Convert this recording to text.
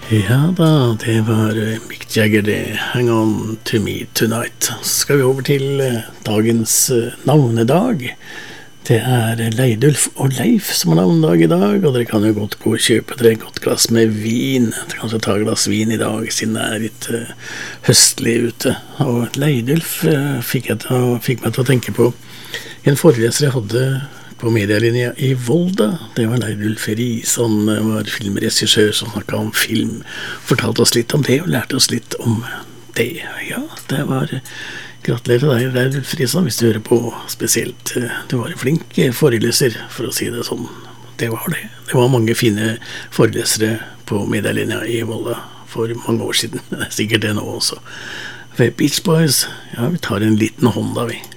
Ja da, det var Mick Jagger, det Hang On To Me Tonight. Så skal vi over til dagens navnedag. Det Leidulf og Leif som har navnedag i dag, og dere kan jo godt gå og kjøpe dere et godt glass med vin. Dere kan ta et glass vin i dag, siden det litt høstlig ute. Og Leidulf fikk meg til å tenke på en foreleser jeg hadde på medielinja i Volda. Det var Leidulf Riis, han var filmregissør som snakket om film, fortalte oss litt om det og lærte oss litt om det. Ja, det var gratulerer til deg, Leidulf Riis, hvis du hører på spesielt. Du var en flink foreleser, for å si det sånn. Det var det. Det var mange fine forelesere på medielinja i Volda for mange år siden. Det sikkert det nå også. Beach Boys, ja, vi tar en liten hånd da, vi.